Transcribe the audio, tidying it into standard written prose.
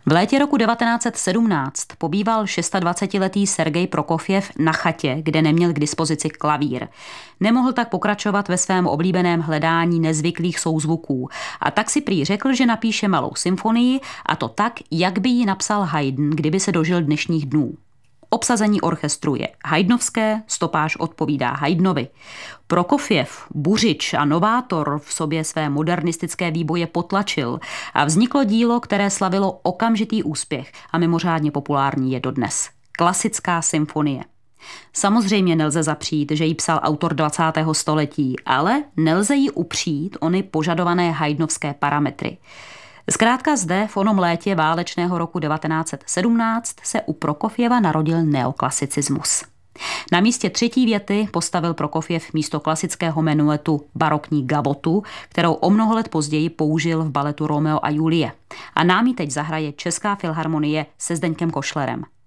V létě roku 1917 pobýval 26letý Sergej Prokofjev na chatě, kde neměl k dispozici klavír. Nemohl tak pokračovat ve svém oblíbeném hledání nezvyklých souzvuků a tak si prý řekl, že napíše malou symfonii, a to tak, jak by ji napsal Haydn, kdyby se dožil dnešních dnů. Obsazení orchestru je haydnovské, stopáž odpovídá Haydnovi. Prokofjev, buřič a novátor v sobě své modernistické výboje potlačil a vzniklo dílo, které slavilo okamžitý úspěch a mimořádně populární je dodnes. Klasická symfonie. Samozřejmě nelze zapřít, že ji psal autor 20. století, ale nelze ji upřít ony požadované haydnovské parametry. Zkrátka zde v onom létě válečného roku 1917 se u Prokofjeva narodil neoklasicismus. Na místě třetí věty postavil Prokofjev místo klasického menuetu barokní gavotu, kterou o mnoho let později použil v baletu Romeo a Julie. A nám ji teď zahraje Česká filharmonie se Zdeňkem Košlerem.